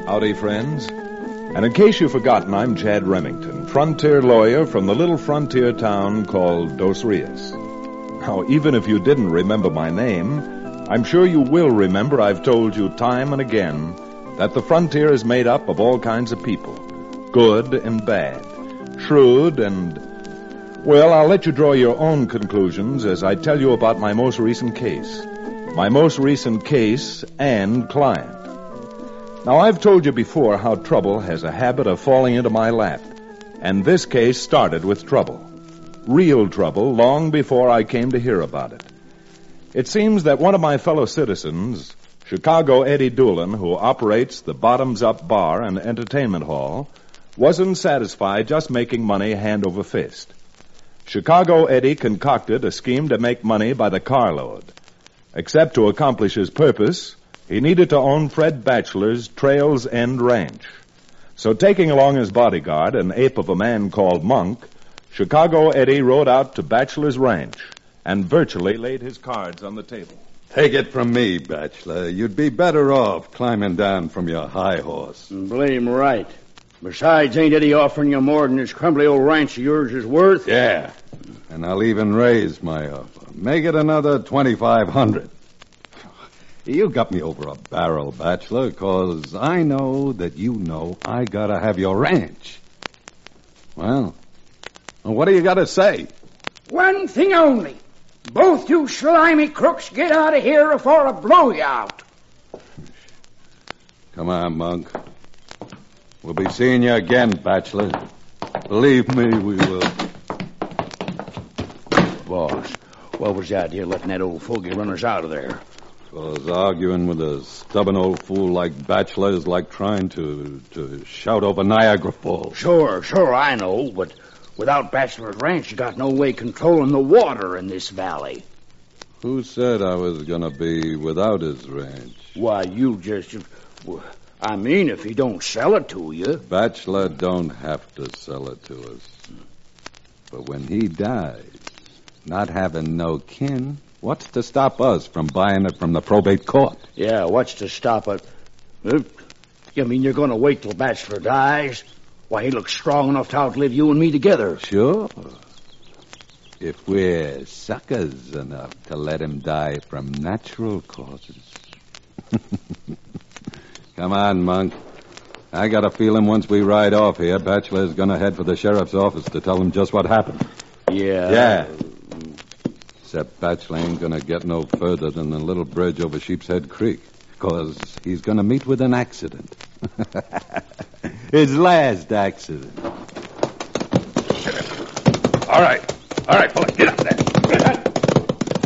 Howdy, friends. And in case you've forgotten, I'm Chad Remington, frontier lawyer from the little frontier town called Dos Rios. Now, even if you didn't remember my name, I'm sure you will remember I've told you time and again that the frontier is made up of all kinds of people, good and bad, shrewd and... Well, I'll let you draw your own conclusions as I tell you about my most recent case. My most recent case and client. Now, I've told you before how trouble has a habit of falling into my lap, and this case started with trouble. Real trouble, long before I came to hear about it. It seems that one of my fellow citizens, Chicago Eddie Doolin, who operates the Bottoms Up Bar and Entertainment Hall, wasn't satisfied just making money hand over fist. Chicago Eddie concocted a scheme to make money by the carload. Except to accomplish his purpose, he needed to own Fred Batchelor's Trails End Ranch. So taking along his bodyguard, an ape of a man called Monk, Chicago Eddie rode out to Batchelor's ranch and virtually laid his cards on the table. Take it from me, Batchelor. You'd be better off climbing down from your high horse. Blame right. Besides, ain't Eddie offering you more than this crumbly old ranch of yours is worth? Yeah. And I'll even raise my offer. Make it another $2,500. You got me over a barrel, Batchelor, 'cause I know that you know I gotta have your ranch. Well, what do you gotta say? One thing only. Both you slimy crooks get out of here before I blow you out. Come on, Monk. We'll be seeing you again, Batchelor. Believe me, we will. Boss, what was the idea of letting that old fogey run us out of there? Because arguing with a stubborn old fool like Batchelor is like trying to shout over Niagara Falls. Sure, I know, but without Batchelor's ranch, you got no way controlling the water in this valley. Who said I was going to be without his ranch? Why, you just... I mean, if he don't sell it to you... Batchelor don't have to sell it to us. But when he dies, not having no kin, what's to stop us from buying it from the probate court? Yeah, what's to stop it? You mean you're going to wait till Batchelor dies? Why, he looks strong enough to outlive you and me together. Sure. If we're suckers enough to let him die from natural causes. Come on, Monk. I got a feeling once we ride off here, Batchelor's going to head for the sheriff's office to tell him just what happened. Yeah. Except Batchelor ain't going to get no further than the little bridge over Sheepshead Creek, because he's going to meet with an accident. His last accident. All right, pull it. Get up there.